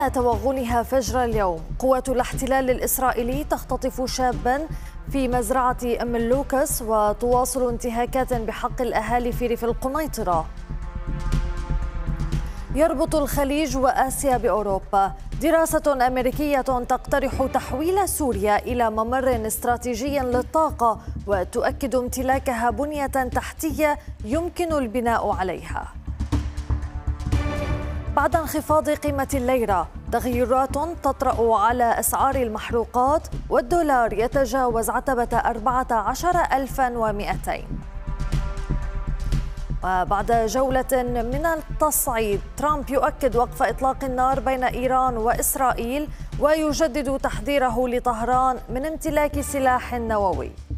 توغلها فجر اليوم، قوات الاحتلال الإسرائيلي تختطف شابا في مزرعة أم اللوكس وتواصل انتهاكات بحق الأهالي في ريف القنيطرة. يربط الخليج وآسيا بأوروبا، دراسة أمريكية تقترح تحويل سوريا إلى ممر استراتيجي للطاقة وتؤكد امتلاكها بنية تحتية يمكن البناء عليها. بعد انخفاض قيمة الليرة، تغيرات تطرأ على أسعار المحروقات والدولار يتجاوز عتبة 14,200. وبعد جولة من التصعيد، ترامب يؤكد وقف إطلاق النار بين إيران وإسرائيل ويجدد تحذيره لطهران من امتلاك سلاح نووي.